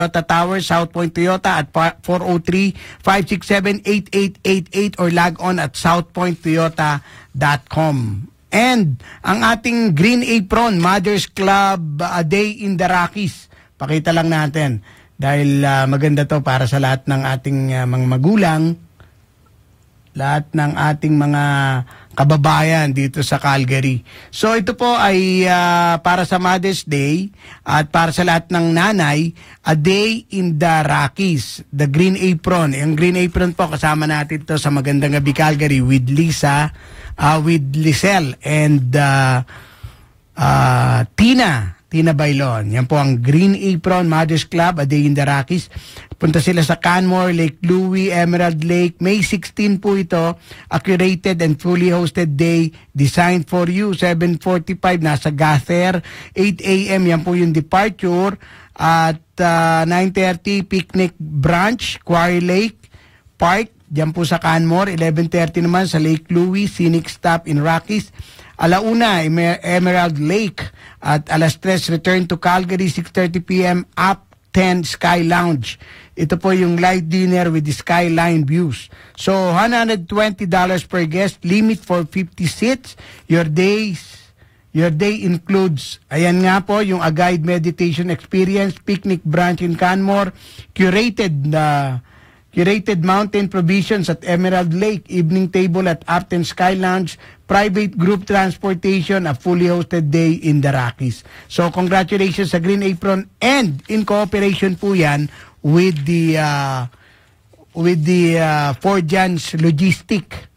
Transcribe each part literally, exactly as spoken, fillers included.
Toyota Tower, South Point Toyota at four oh three, five six seven, eight eight eight eight or log on at south point toyota dot com. And ang ating Green Apron Mothers Club, A Day in the Rockies. Pakita lang natin dahil uh, maganda to para sa lahat ng ating uh, mga magulang, lahat ng ating mga kababayan dito sa Calgary. So ito po ay uh, para sa Mother's Day at para sa lahat ng nanay, A Day in the Rockies, the Green Apron. Yung Green Apron po, kasama natin to sa Magandang Gabi Calgary with Lisa, uh, with Lisel and uh, uh, Tina. Tina Bailon. Yan po ang Green Apron Mothers Club, A Day in the Rockies. Punta sila sa Canmore, Lake Louie, Emerald Lake. May sixteenth po ito. A curated and fully hosted day designed for you. seven forty-five nasa Gather. eight a.m. yan po yung departure. At uh, nine thirty picnic brunch, Quarry Lake Park. Diyan po sa Canmore. eleven thirty naman sa Lake Louie, Scenic Stop in Rockies. Alauna, Emerald Lake. At alas tres, return to Calgary, six thirty p.m. Up ten Sky Lounge. Ito po yung light dinner with the skyline views. So, one hundred twenty dollars per guest, limit for fifty seats. Your days, your day includes, ayan nga po, yung a guide meditation experience, picnic brunch in Canmore, curated na uh, curated mountain provisions at Emerald Lake, evening table at Upton Sky Lounge, private group transportation, a fully hosted day in the Rockies. So congratulations sa Green Apron, and in cooperation po yan with the uh, with the uh, Forjans Logistic.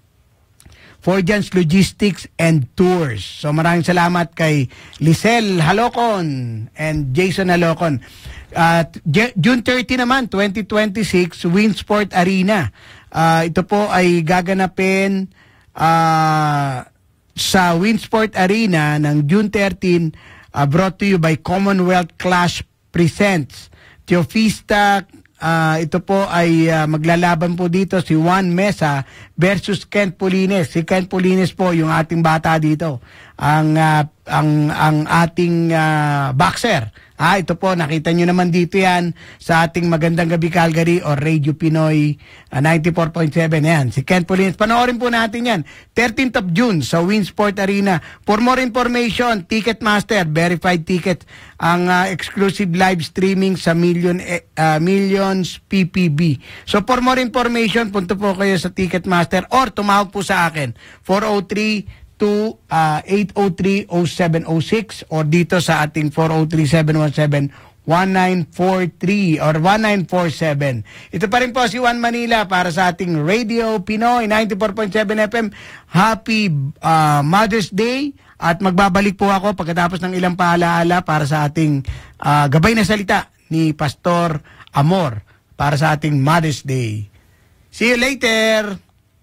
Forjans Logistics and Tours. So maraming salamat kay Lisel Halocon and Jason Halocon. At uh, June thirtieth naman, twenty twenty-six, Winsport Arena. Uh, ito po ay gaganapin uh, sa Winsport Arena ng June thirteenth, uh, brought to you by Commonwealth Clash Presents. Teofista, uh, ito po ay uh, maglalaban po dito si Juan Mesa versus Kent Polines. Si Kent Polines po yung ating bata dito. Ang uh, ang ang ating uh, boxer. Ah, ito po, nakita nyo naman dito yan sa ating Magandang Gabi Calgary o Radio Pinoy uh, ninety-four point seven. Yan, si Kent Polines. Panoorin po natin yan. thirteenth of June sa Winsport Arena. For more information, Ticketmaster, verified ticket, ang uh, exclusive live streaming sa Million uh, Millions P P B. So for more information, punta po kayo sa Ticketmaster or tumawag po sa akin. four oh three, eight oh three, oh seven oh six or dito sa ating four oh three, seven one seven, one nine four three or one nine four seven. Ito pa rin po si Juan Manila para sa ating Radio Pinoy ninety-four point seven F M. Happy uh, Mother's Day, at magbabalik po ako pagkatapos ng ilang paalaala para sa ating uh, gabay na salita ni Pastor Amor para sa ating Mother's Day. See you later!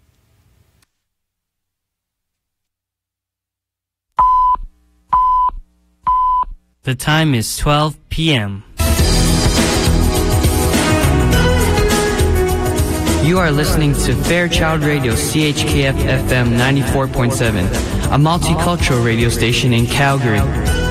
The time is twelve p.m. You are listening to Fairchild Radio C H K F F M ninety-four point seven, a multicultural radio station in Calgary.